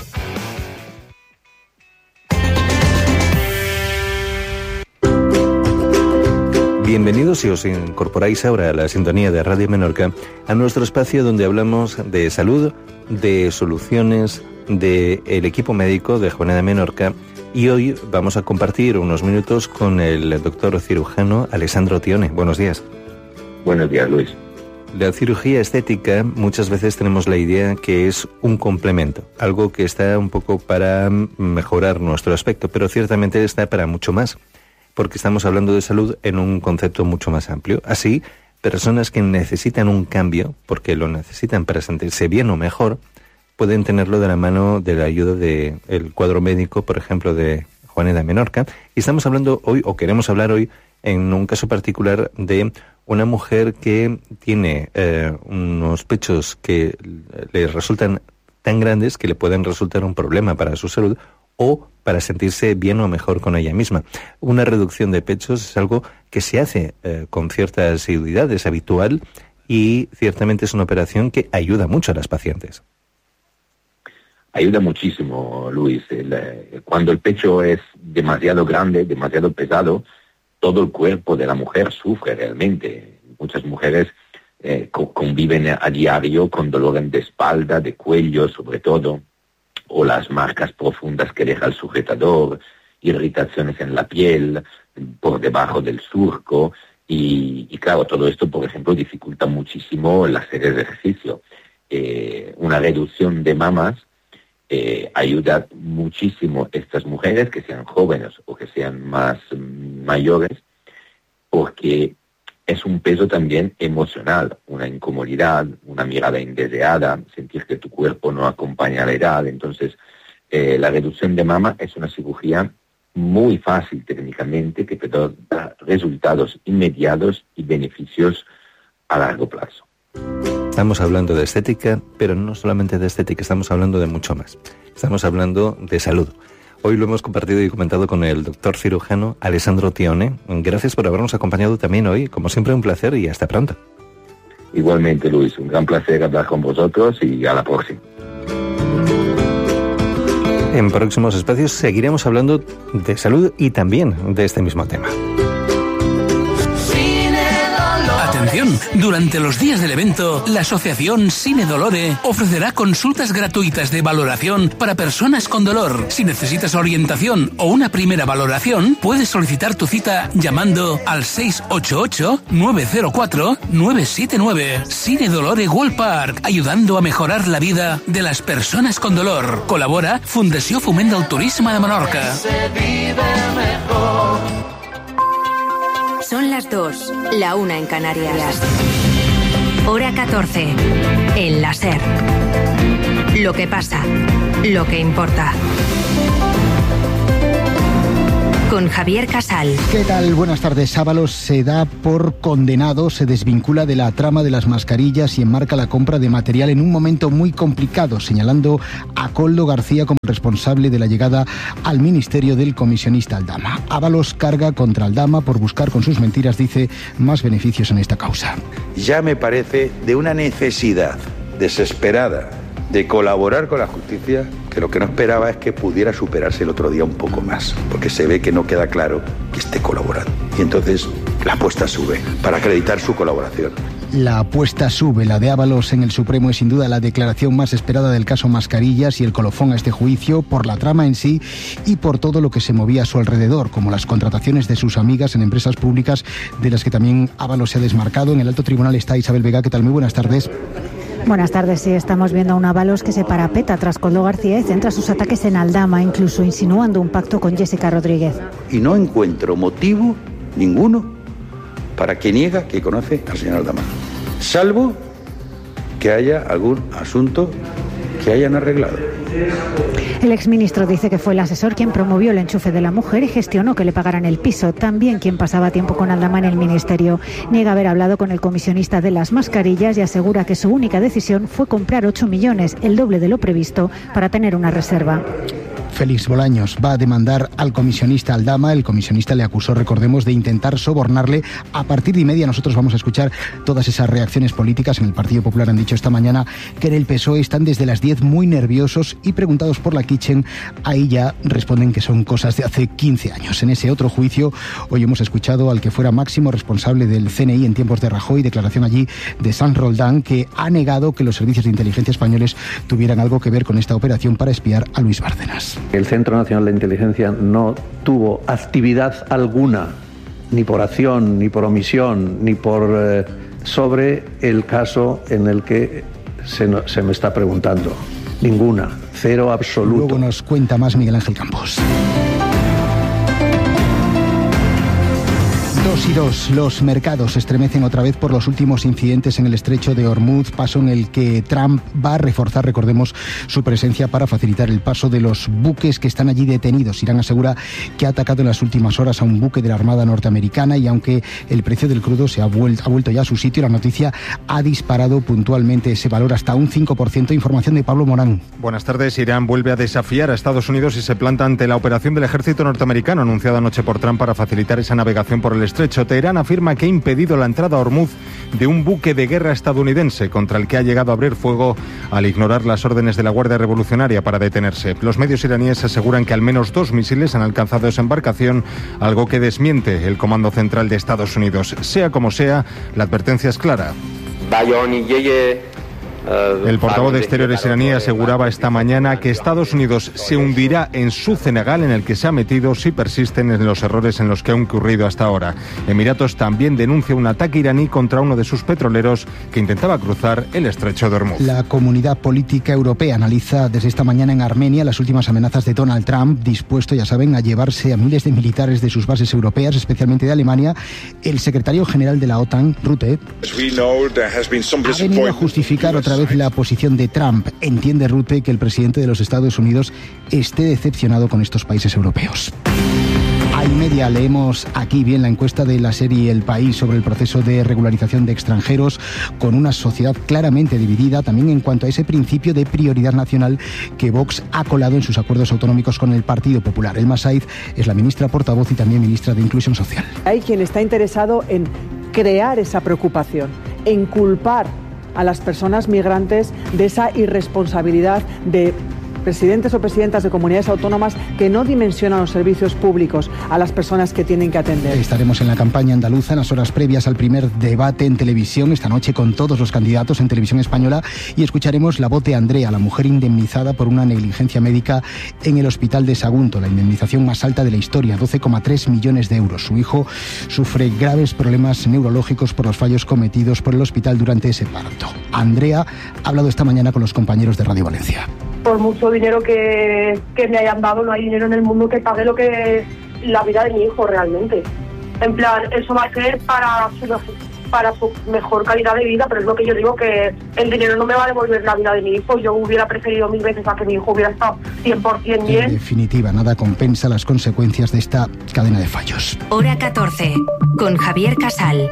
Bienvenidos, si os incorporáis ahora a la sintonía de Radio Menorca, a nuestro espacio donde hablamos de salud, de soluciones, del equipo médico de Joveneda Menorca, y hoy vamos a compartir unos minutos con el doctor cirujano Alessandro Tione. Buenos días. Buenos días, Luis. La cirugía estética muchas veces tenemos la idea que es un complemento, algo que está un poco para mejorar nuestro aspecto, pero ciertamente está para mucho más, porque estamos hablando de salud en un concepto mucho más amplio. Así, personas que necesitan un cambio, porque lo necesitan para sentirse bien o mejor, pueden tenerlo de la mano de la ayuda del cuadro médico, por ejemplo, de Joveneda Menorca. Y estamos hablando hoy, o queremos hablar hoy, en un caso particular de una mujer que tiene unos pechos que le resultan tan grandes que le pueden resultar un problema para su salud, o para sentirse bien o mejor con ella misma. Una reducción de pechos es algo que se hace con cierta asiduidad, es habitual, y ciertamente es una operación que ayuda mucho a las pacientes. Ayuda muchísimo, Luis. Cuando el pecho es demasiado grande, demasiado pesado, todo el cuerpo de la mujer sufre realmente. Muchas mujeres conviven a diario con dolor de espalda, de cuello sobre todo, o las marcas profundas que deja el sujetador, irritaciones en la piel, por debajo del surco, y claro, todo esto, por ejemplo, dificulta muchísimo el hacer el ejercicio. Una reducción de mamas ayuda muchísimo a estas mujeres, que sean jóvenes o que sean más mayores, porque es un peso también emocional, una incomodidad, una mirada indeseada, sentir que tu cuerpo no acompaña a la edad. Entonces, la reducción de mama es una cirugía muy fácil técnicamente, que te da resultados inmediatos y beneficios a largo plazo. Estamos hablando de estética, pero no solamente de estética, estamos hablando de mucho más. Estamos hablando de salud. Hoy lo hemos compartido y comentado con el doctor cirujano Alessandro Tione. Gracias por habernos acompañado también hoy. Como siempre, un placer y hasta pronto. Igualmente, Luis. Un gran placer hablar con vosotros y a la próxima. En próximos espacios seguiremos hablando de salud y también de este mismo tema. Atención, Durante los días del evento, la Asociación Cine Dolore ofrecerá consultas gratuitas de valoración para personas con dolor. Si necesitas orientación o una primera valoración, puedes solicitar tu cita llamando al 688-904-979. Cine Dolore World Park, ayudando a mejorar la vida de las personas con dolor. Colabora Fundació Foment del Turisme de Menorca. Son las 2, la 1 en Canarias. Hora 14. El láser. Lo que pasa, lo que importa. Con Javier Casal. ¿Qué tal? Buenas tardes. Ábalos se da por condenado, se desvincula de la trama de las mascarillas y enmarca la compra de material en un momento muy complicado, señalando a Koldo García como responsable de la llegada al ministerio del comisionista Aldama. Ábalos carga contra Aldama por buscar con sus mentiras, dice, más beneficios en esta causa. Ya me parece de una necesidad desesperada de colaborar con la justicia, que lo que no esperaba es que pudiera superarse el otro día un poco más, porque se ve que no queda claro que esté colaborando. Y entonces la apuesta sube para acreditar su colaboración. La apuesta sube. La de Ábalos en el Supremo es sin duda la declaración más esperada del caso Mascarillas y el colofón a este juicio por la trama en sí y por todo lo que se movía a su alrededor, como las contrataciones de sus amigas en empresas públicas, de las que también Ábalos se ha desmarcado. En el alto tribunal está Isabel Vega. ¿Qué tal? Muy buenas tardes. Buenas tardes, sí, estamos viendo a un Ábalos que se parapeta tras Koldo García y centra sus ataques en Aldama, incluso insinuando un pacto con Jessica Rodríguez. Y no encuentro motivo ninguno para que niega que conoce al señor Aldama, salvo que haya algún asunto que hayan arreglado. El exministro dice que fue el asesor quien promovió el enchufe de la mujer y gestionó que le pagaran el piso, también quien pasaba tiempo con Aldama en el ministerio. Niega haber hablado con el comisionista de las mascarillas y asegura que su única decisión fue comprar 8 millones, el doble de lo previsto, para tener una reserva. Félix Bolaños va a demandar al comisionista Aldama. El comisionista le acusó, recordemos, de intentar sobornarle. A partir de 1:30 nosotros vamos a escuchar todas esas reacciones políticas. En el Partido Popular han dicho esta mañana que en el PSOE están desde las 10 muy nerviosos y preguntados por la Kitchen, ahí ya responden que son cosas de hace 15 años. En ese otro juicio, hoy hemos escuchado al que fuera máximo responsable del CNI en tiempos de Rajoy, declaración allí de Sanz Roldán, que ha negado que los servicios de inteligencia españoles tuvieran algo que ver con esta operación para espiar a Luis Bárcenas. El Centro Nacional de Inteligencia no tuvo actividad alguna, ni por acción, ni por omisión, ni por sobre el caso en el que se me está preguntando. Ninguna, cero absoluto. Luego nos cuenta más Miguel Ángel Campos. 2:02. Los mercados se estremecen otra vez por los últimos incidentes en el estrecho de Hormuz, paso en el que Trump va a reforzar, recordemos, su presencia para facilitar el paso de los buques que están allí detenidos. Irán asegura que ha atacado en las últimas horas a un buque de la Armada norteamericana y aunque el precio del crudo ha vuelto ya a su sitio, la noticia ha disparado puntualmente ese valor hasta un 5%. Información de Pablo Morán. Buenas tardes. Irán vuelve a desafiar a Estados Unidos y se planta ante la operación del ejército norteamericano anunciada anoche por Trump para facilitar esa navegación por el estrecho. Teherán afirma que ha impedido la entrada a Hormuz de un buque de guerra estadounidense contra el que ha llegado a abrir fuego al ignorar las órdenes de la Guardia Revolucionaria para detenerse. Los medios iraníes aseguran que al menos 2 misiles han alcanzado esa embarcación, algo que desmiente el Comando Central de Estados Unidos. Sea como sea, la advertencia es clara. El portavoz de Exteriores iraní aseguraba esta mañana que Estados Unidos se hundirá en su cenagal en el que se ha metido si persisten en los errores en los que ha incurrido hasta ahora. Emiratos también denuncia un ataque iraní contra uno de sus petroleros que intentaba cruzar el estrecho de Hormuz. La Comunidad Política Europea analiza desde esta mañana en Armenia las últimas amenazas de Donald Trump, dispuesto, ya saben, a llevarse a miles de militares de sus bases europeas, especialmente de Alemania. El secretario general de la OTAN, Rutte, ha venido a justificar otra vez la posición de Trump. Entiende Rutte que el presidente de los Estados Unidos esté decepcionado con estos países europeos. A 1:30 leemos aquí bien la encuesta de la serie El País sobre el proceso de regularización de extranjeros, con una sociedad claramente dividida también en cuanto a ese principio de prioridad nacional que Vox ha colado en sus acuerdos autonómicos con el Partido Popular. Elma Saiz es la ministra portavoz y también ministra de Inclusión Social. Hay quien está interesado en crear esa preocupación, en culpar a las personas migrantes de esa irresponsabilidad de presidentes o presidentas de comunidades autónomas que no dimensionan los servicios públicos a las personas que tienen que atender. Estaremos en la campaña andaluza en las horas previas al primer debate en televisión esta noche con todos los candidatos en televisión española y escucharemos la voz de Andrea, la mujer indemnizada por una negligencia médica en el hospital de Sagunto, la indemnización más alta de la historia, 12,3 millones de euros. Su hijo sufre graves problemas neurológicos por los fallos cometidos por el hospital durante ese parto. Andrea ha hablado esta mañana con los compañeros de Radio Valencia. Por mucho dinero que me hayan dado, no hay dinero en el mundo que pague lo que es la vida de mi hijo realmente. En plan, eso va a ser para su mejor calidad de vida, pero es lo que yo digo, que el dinero no me va a devolver la vida de mi hijo. Yo hubiera preferido 1000 veces a que mi hijo hubiera estado 100% bien. En definitiva, nada compensa las consecuencias de esta cadena de fallos. Hora 14, con Javier Casal.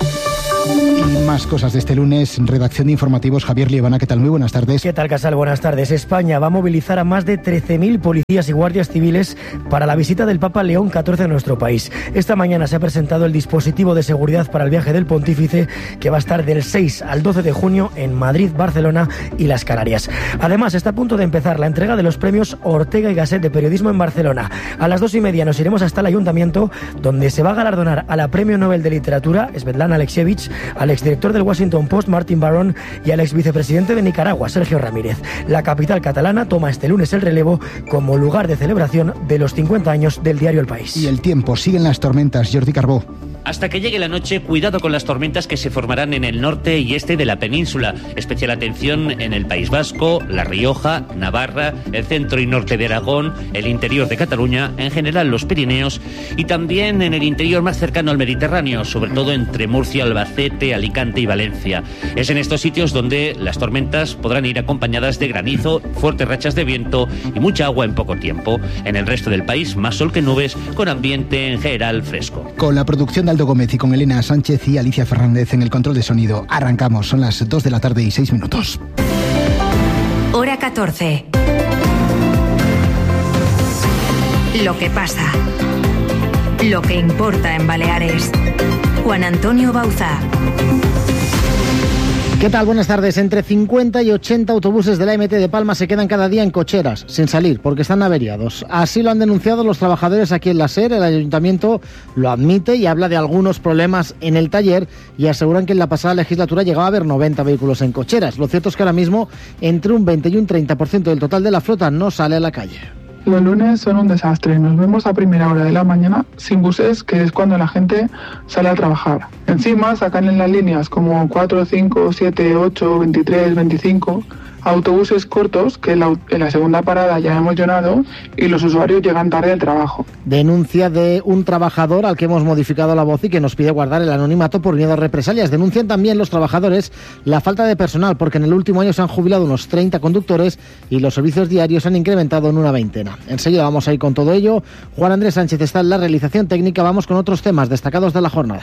Y más cosas de este lunes, redacción de informativos, Javier Liebana, ¿qué tal? Muy buenas tardes. ¿Qué tal, Casal? Buenas tardes. España va a movilizar a más de 13.000 policías y guardias civiles para la visita del Papa León XIV a nuestro país. Esta mañana se ha presentado el dispositivo de seguridad para el viaje del pontífice, que va a estar del 6 al 12 de junio en Madrid, Barcelona y las Canarias. Además, está a punto de empezar la entrega de los premios Ortega y Gasset de periodismo en Barcelona. A las 2:30 nos iremos hasta el Ayuntamiento, donde se va a galardonar a la Premio Nobel de Literatura, Svetlana Alexievich, al exdirector del Washington Post, Martin Barron, y al exvicepresidente de Nicaragua, Sergio Ramírez. La capital catalana toma este lunes el relevo como lugar de celebración de los 50 años del diario El País. Y el tiempo, siguen las tormentas, Jordi Carbó. Hasta que llegue la noche, cuidado con las tormentas que se formarán en el norte y este de la península. Especial atención en el País Vasco, La Rioja, Navarra, el centro y norte de Aragón, el interior de Cataluña, en general los Pirineos y también en el interior más cercano al Mediterráneo, sobre todo entre Murcia, Albacete, Alicante y Valencia. Es en estos sitios donde las tormentas podrán ir acompañadas de granizo, fuertes rachas de viento y mucha agua en poco tiempo. En el resto del país, más sol que nubes, con ambiente en general fresco. Con la producción de Aldo Gómez y con Elena Sánchez y Alicia Fernández en el control de sonido. Arrancamos, son las 2 de la tarde y 6 minutos. Hora 14. Lo que pasa. Lo que importa en Baleares. Juan Antonio Bauzá. ¿Qué tal? Buenas tardes. Entre 50 y 80 autobuses de la MT de Palma se quedan cada día en cocheras, sin salir, porque están averiados. Así lo han denunciado los trabajadores aquí en la SER. El ayuntamiento lo admite y habla de algunos problemas en el taller y aseguran que en la pasada legislatura llegaba a haber 90 vehículos en cocheras. Lo cierto es que ahora mismo entre un 20 y un 30% del total de la flota no sale a la calle. Los lunes son un desastre. Nos vemos a primera hora de la mañana sin buses, que es cuando la gente sale a trabajar. Encima sacan en las líneas como 4, 5, 7, 8, 23, 25 autobuses cortos que en la segunda parada ya hemos llenado y los usuarios llegan tarde al trabajo. Denuncia de un trabajador al que hemos modificado la voz y que nos pide guardar el anonimato por miedo a represalias. Denuncian también los trabajadores la falta de personal, porque en el último año se han jubilado unos 30 conductores y los servicios diarios se han incrementado en una veintena. Enseguida vamos a ir con todo ello. Juan Andrés Sánchez está en la realización técnica. Vamos con otros temas destacados de la jornada.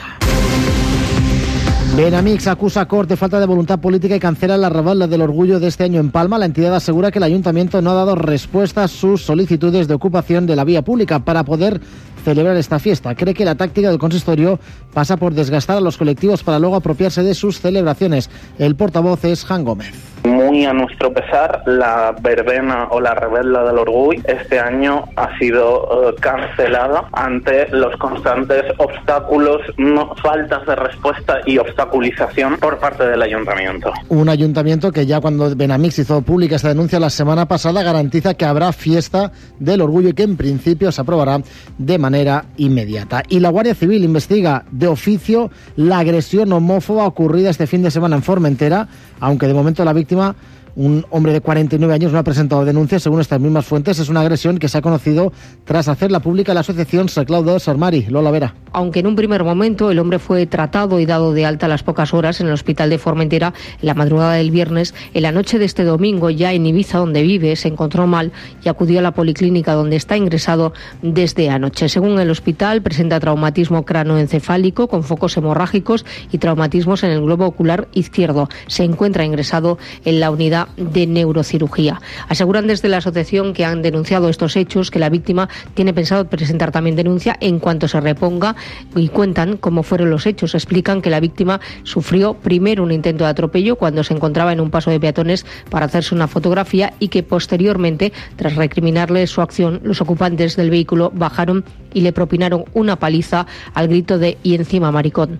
Benamix acusa a Cort de falta de voluntad política y cancela la Raval del Orgullo de este año en Palma. La entidad asegura que el ayuntamiento no ha dado respuesta a sus solicitudes de ocupación de la vía pública para poder celebrar esta fiesta. Cree que la táctica del consistorio pasa por desgastar a los colectivos para luego apropiarse de sus celebraciones. El portavoz es Jan Gómez. Muy a nuestro pesar, la verbena o la rebelda del Orgullo este año ha sido cancelada ante los constantes obstáculos, faltas de respuesta y obstaculización por parte del ayuntamiento. Un ayuntamiento que ya cuando Benamix hizo pública esta denuncia la semana pasada garantiza que habrá fiesta del Orgullo y que en principio se aprobará de manera inmediata. Y la Guardia Civil investiga de oficio la agresión homófoba ocurrida este fin de semana en Formentera, aunque de momento la víctima, un hombre de 49 años, no ha presentado denuncias. Según estas mismas fuentes, es una agresión que se ha conocido tras hacerla pública la asociación Saclaudo Sarmari. Lola Vera. Aunque en un primer momento el hombre fue tratado y dado de alta a las pocas horas en el hospital de Formentera en la madrugada del viernes, en la noche de este domingo, ya en Ibiza, donde vive, se encontró mal y acudió a la policlínica donde está ingresado desde anoche. Según el hospital, presenta traumatismo cranoencefálico con focos hemorrágicos y traumatismos en el globo ocular izquierdo. Se encuentra ingresado en la unidad unidad de neurocirugía. Aseguran desde la asociación que han denunciado estos hechos, que la víctima tiene pensado presentar también denuncia en cuanto se reponga, y cuentan cómo fueron los hechos. Explican que la víctima sufrió primero un intento de atropello cuando se encontraba en un paso de peatones para hacerse una fotografía y que posteriormente, tras recriminarle su acción, los ocupantes del vehículo bajaron y le propinaron una paliza al grito de "y encima maricón".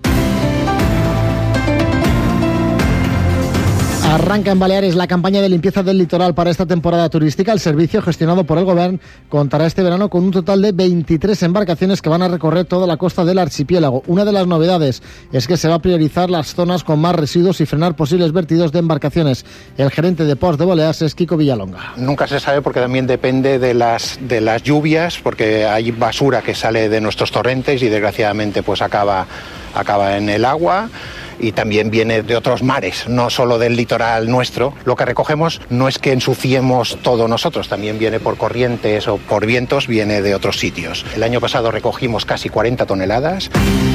Arranca en Baleares la campaña de limpieza del litoral para esta temporada turística. El servicio, gestionado por el Gobierno, contará este verano con un total de 23 embarcaciones que van a recorrer toda la costa del archipiélago. Una de las novedades es que se va a priorizar las zonas con más residuos y frenar posibles vertidos de embarcaciones. El gerente de Ports de Baleares es Kiko Villalonga. Nunca se sabe porque también depende de las lluvias, porque hay basura que sale de nuestros torrentes y desgraciadamente pues acaba en el agua. Y también viene de otros mares, no solo del litoral nuestro. Lo que recogemos no es que ensuciemos todo nosotros, también viene por corrientes o por vientos, viene de otros sitios. El año pasado recogimos casi 40 toneladas.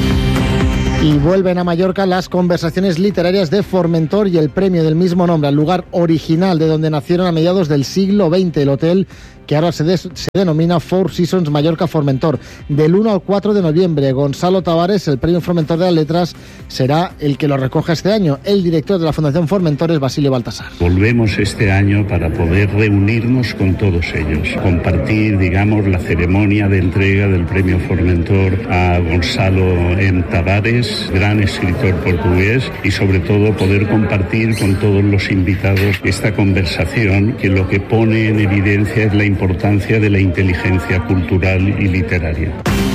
Y vuelven a Mallorca las conversaciones literarias de Formentor y el premio del mismo nombre al lugar original de donde nacieron a mediados del siglo XX, el hotel que ahora se denomina Four Seasons Mallorca Formentor. Del 1 al 4 de noviembre, Gonzalo Tavares, el premio Formentor de las Letras, será el que lo recoja este año. El director de la Fundación Formentor es Basilio Baltasar. Volvemos este año para poder reunirnos con todos ellos, compartir, digamos, la ceremonia de entrega del premio Formentor a Gonzalo M. Tavares, gran escritor portugués, y sobre todo poder compartir con todos los invitados esta conversación que lo que pone en evidencia es la importancia de la inteligencia cultural y literaria.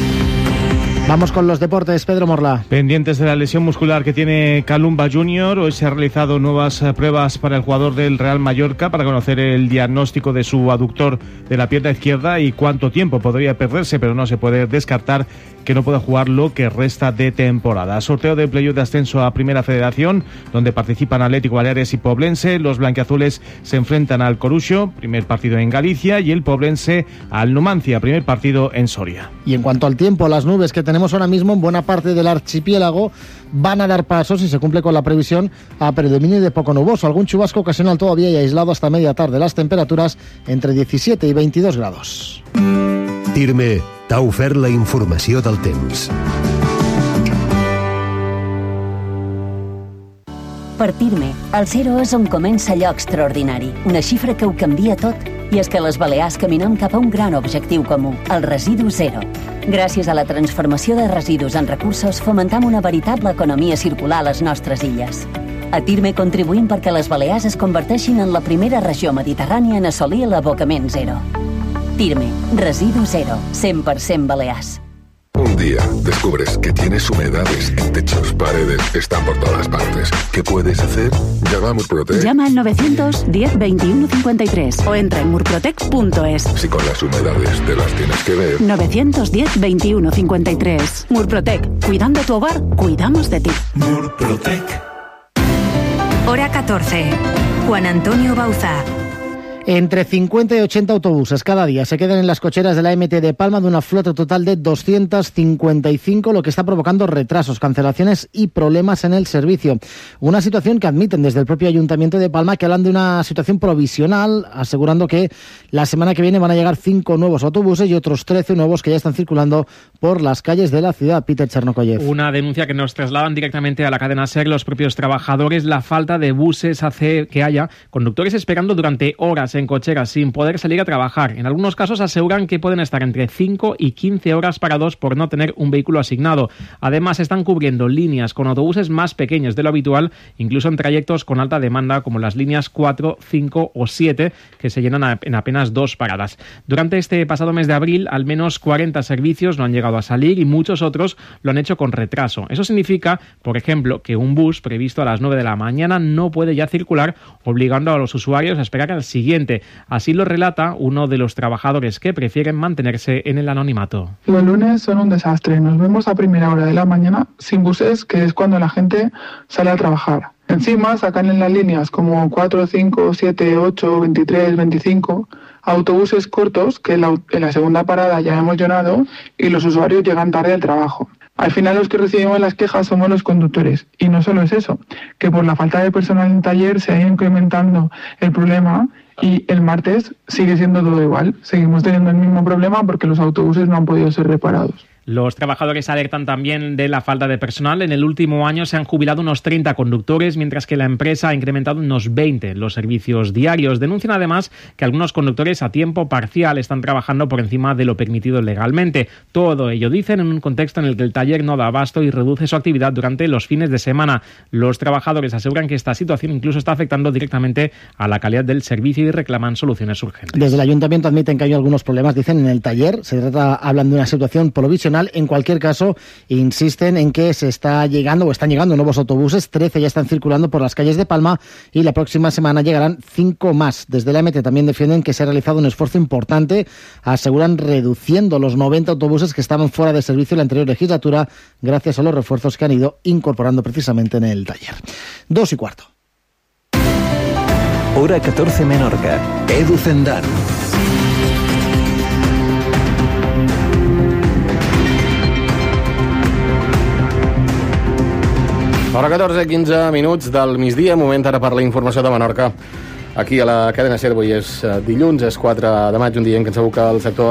Vamos con los deportes, Pedro Morla. Pendientes de la lesión muscular que tiene Calumba Junior, hoy se han realizado nuevas pruebas para el jugador del Real Mallorca para conocer el diagnóstico de su aductor de la pierna izquierda y cuánto tiempo podría perderse, pero no se puede descartar que no pueda jugar lo que resta de temporada. Sorteo de playoff de ascenso a Primera Federación, donde participan Atlético Baleares y Poblense. Los blanquiazules se enfrentan al Coruxo, primer partido en Galicia, y el Poblense al Numancia, primer partido en Soria. Y en cuanto al tiempo, las nubes que tenemos ahora mismo en buena parte del archipiélago van a dar paso, si se cumple con la previsión, a predominio de poco nuboso. Algún chubasco ocasional todavía y aislado hasta media tarde. Las temperaturas entre 17 y 22 grados. TIRME t'ha ofert la informació del temps. Per TIRME, el 0 és on comença allò extraordinari, una xifra que ho canvia tot. I és que les Balears caminem cap a un gran objectiu comú, el residu zero. Gràcies a la transformació de residus en recursos, fomentam una veritable economia circular a les nostres illes. A TIRME contribuïm perquè les Balears es converteixin en la primera regió mediterrània en assolir l'abocament zero. TIRME, residu zero, 100% Balears. Un día descubres que tienes humedades en techos, paredes, están por todas partes. ¿Qué puedes hacer? Llama a Murprotec. Llama al 910 21 53 o entra en murprotec.es. Si con las humedades te las tienes que ver. 910 21 53. Murprotec. Cuidando tu hogar, cuidamos de ti. Murprotec. Hora 14. Juan Antonio Bauza. Entre 50 y 80 autobuses cada día se quedan en las cocheras de la MT de Palma de una flota total de 255, lo que está provocando retrasos, cancelaciones y problemas en el servicio. Una situación que admiten desde el propio Ayuntamiento de Palma, que hablan de una situación provisional, asegurando que la semana que viene van a llegar 5 nuevos autobuses y otros 13 nuevos que ya están circulando por las calles de la ciudad. Peter Chernokoyev. Una denuncia que nos trasladan directamente a la cadena SER los propios trabajadores. La falta de buses hace que haya conductores esperando durante horas en cocheras sin poder salir a trabajar. En algunos casos aseguran que pueden estar entre 5 y 15 horas parados por no tener un vehículo asignado. Además, están cubriendo líneas con autobuses más pequeños de lo habitual, incluso en trayectos con alta demanda como las líneas 4, 5 o 7, que se llenan en apenas 2 paradas. Durante este pasado mes de abril, al menos 40 servicios no han llegado a salir y muchos otros lo han hecho con retraso. Eso significa, por ejemplo, que un bus previsto a las 9 de la mañana no puede ya circular, obligando a los usuarios a esperar al siguiente. Así lo relata uno de los trabajadores que prefieren mantenerse en el anonimato. Los lunes son un desastre. Nos vemos a primera hora de la mañana sin buses, que es cuando la gente sale a trabajar. Encima sacan en las líneas como 4, 5, 7, 8, 23, 25 autobuses cortos que en la segunda parada ya hemos llenado y los usuarios llegan tarde al trabajo. Al final los que recibimos las quejas somos los conductores. Y no solo es eso, que por la falta de personal en taller se ha ido incrementando el problema y el martes sigue siendo todo igual. Seguimos teniendo el mismo problema porque los autobuses no han podido ser reparados. Los trabajadores alertan también de la falta de personal. En el último año se han jubilado unos 30 conductores, mientras que la empresa ha incrementado unos 20 los servicios diarios. Denuncian además que algunos conductores a tiempo parcial están trabajando por encima de lo permitido legalmente. Todo ello, dicen, en un contexto en el que el taller no da abasto y reduce su actividad durante los fines de semana. Los trabajadores aseguran que esta situación incluso está afectando directamente a la calidad del servicio y reclaman soluciones urgentes. Desde el ayuntamiento admiten que hay algunos problemas, dicen, en el taller. Hablan de una situación provisional. En cualquier caso, insisten en que están llegando nuevos autobuses. 13 ya están circulando por las calles de Palma y la próxima semana llegarán 5 más. Desde la MT también defienden que se ha realizado un esfuerzo importante, aseguran, reduciendo los 90 autobuses que estaban fuera de servicio en la anterior legislatura, gracias a los refuerzos que han ido incorporando precisamente en el taller. 2:15. Hora 14 Menorca. Edu Zendán. Hora 14, 15 minuts del migdia, moment ara per la informació de Menorca. Aquí a la cadena SER, avui és dilluns, és 4 de maig, un dia en què segur que el sector